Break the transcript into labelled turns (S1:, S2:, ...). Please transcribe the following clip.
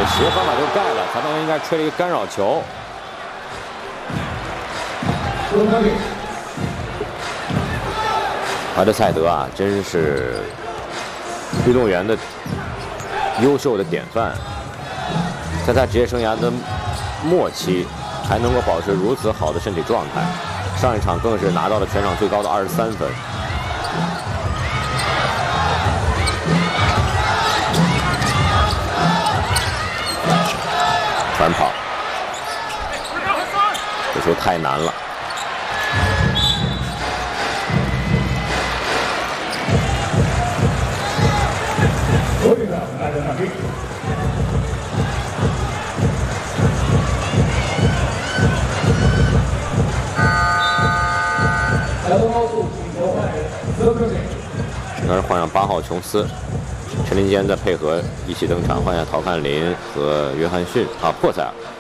S1: 斜方把球盖了，裁判员应该吹了一个干扰球。怀德赛德啊，真是运动员的优秀的典范，在他职业生涯的末期还能够保持如此好的身体状态，上一场更是拿到了全场最高的23分。反跑，这球太难了。当然换上8号琼斯，陈林坚再配合一起登场，换下陶汉林和约翰逊啊，珀塞尔。